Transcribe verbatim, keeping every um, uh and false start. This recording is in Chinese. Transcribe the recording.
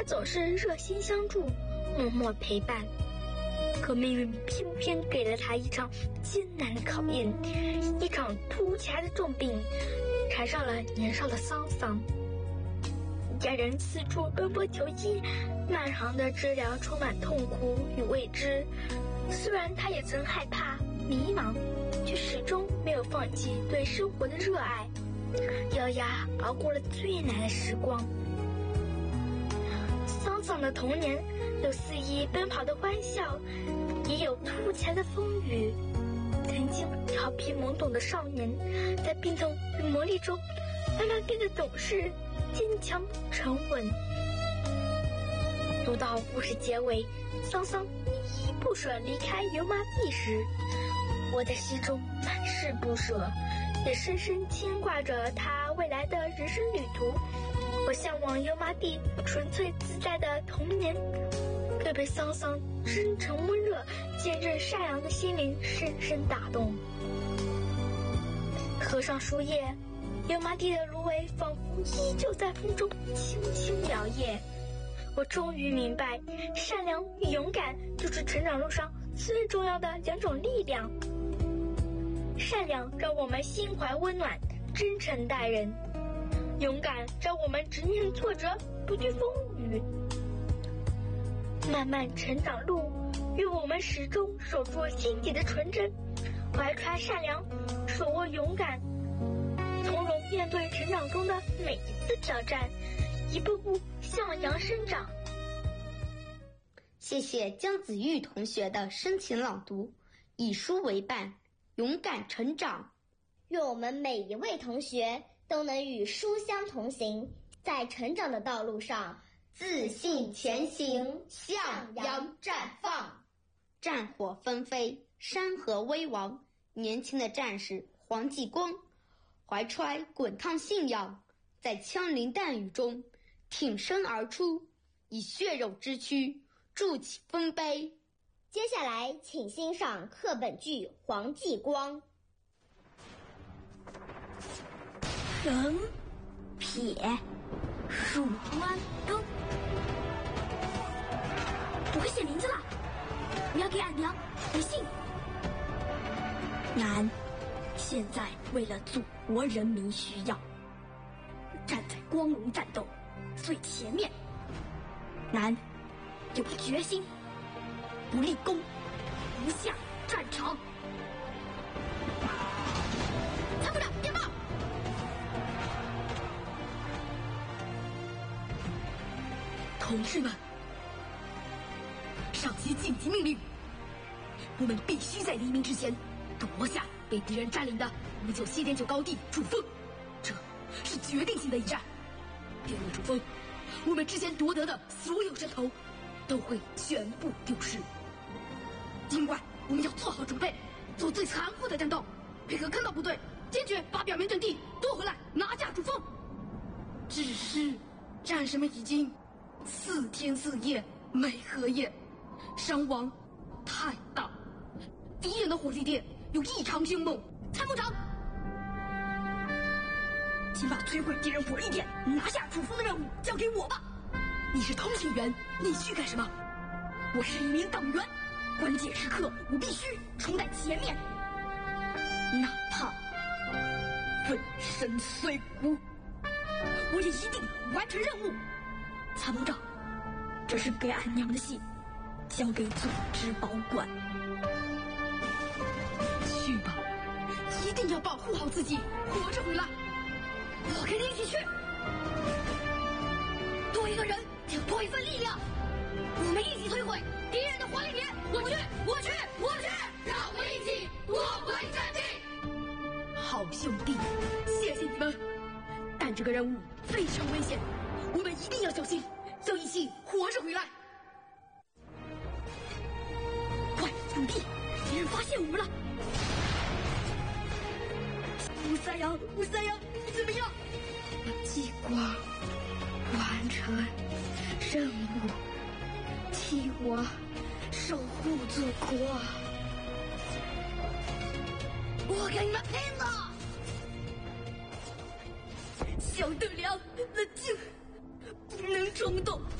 他总是热心相助，默默陪伴。可命运偏偏给了他一场艰难的考验，一场突如其来的重病，缠上了年少的桑桑。家人四处奔波求医，漫长的治疗充满痛苦与未知。虽然他也曾害怕、迷茫，却始终没有放弃对生活的热爱，咬牙熬过了最难的时光。桑桑的童年有肆意奔跑的欢笑，也有突如其来的风雨。曾经调皮懵懂的少年，在病痛与磨砺中，慢慢变得懂事、坚强、沉稳。读到故事结尾，桑桑依依不舍离开油麻地时，我的心中满是不舍，也深深牵挂着他未来的人生旅途。我向往油麻地纯粹自在的童年，更被桑桑真诚温热、坚韧善良的心灵深深打动。合上书页，油麻地的芦苇仿佛依旧在风中轻轻摇曳。我终于明白，善良与勇敢就是成长路上最重要的两种力量。善良让我们心怀温暖，真诚待人；勇敢让我们直面挫折，不惧风雨。漫漫成长路，愿我们始终守住心底的纯真，怀揣善良，手握勇敢，从容面对成长中的每一次挑战，一步步向阳生长。 谢谢姜子玉同学的深情朗读，以书为伴，勇敢成长。 愿我们每一位同学都能与书香同行，在成长的道路上自信前行，向阳绽放。战火纷飞，山河危亡，年轻的战士黄继光怀揣滚烫信仰，在枪林弹雨中挺身而出，以血肉之躯筑起丰碑。 接下来请欣赏课本剧《黄继光》。 横撇竖弯钩，我会写名字了，我要给俺娘写信。俺现在为了祖国人民需要，站在光荣战斗最前面。俺有个决心，不立功，不下战场。参谋长电报。同志们，上级紧急命令，我们必须在黎明之前夺下被敌人占领的五九七点九高地主峰，这是决定性的一战。丢了主峰，我们之前夺得的所有山头都会全部丢失。尽管我们要做好准备，做最残酷的战斗，配合坑道部队，坚决把表面阵地夺回来，拿下主峰。只是战士们已经四天四夜没合夜，伤亡太大，敌人的火力点又异常凶猛。参谋长，请把摧毁敌人火力点、拿下主峰的任务交给我吧。你是通信员，你需干什么？我是一名党员，关键时刻我必须冲在前面，哪怕粉身碎骨，我也一定完成任务。参谋长，这是给俺娘的信，交给组织保管。去吧，一定要保护好自己，活着回来。我跟你一起去，多一个人就多一份力量，我们一起摧毁敌人的火力点。我去，我去，我去，让我们一起夺回阵地。好兄弟，谢谢你们，但这个任务非常危险，我们一定要小心，要一起活着回来。快，兄弟，敌人发现我们了！吴三阳，吴三阳，你怎么样？继光完成任务，替我守护祖国，我跟你们拼了！小德良，冷静，不能冲动，